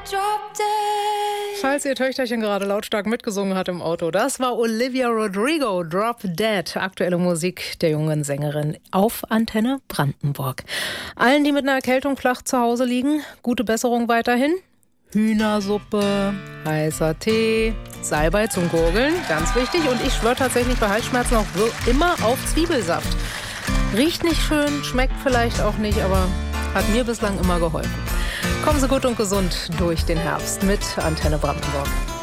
Drop dead. Falls ihr Töchterchen gerade lautstark mitgesungen hat im Auto, das war Olivia Rodrigo, Drop Dead, aktuelle Musik der jungen Sängerin auf Antenne Brandenburg. Allen, die mit einer Erkältung flach zu Hause liegen, gute Besserung weiterhin. Hühnersuppe, heißer Tee, Salbei zum Gurgeln, ganz wichtig. Und ich schwöre tatsächlich bei Halsschmerzen auch immer auf Zwiebelsaft. Riecht nicht schön, schmeckt vielleicht auch nicht, aber hat mir bislang immer geholfen. Kommen Sie gut und gesund durch den Herbst mit Antenne Brandenburg.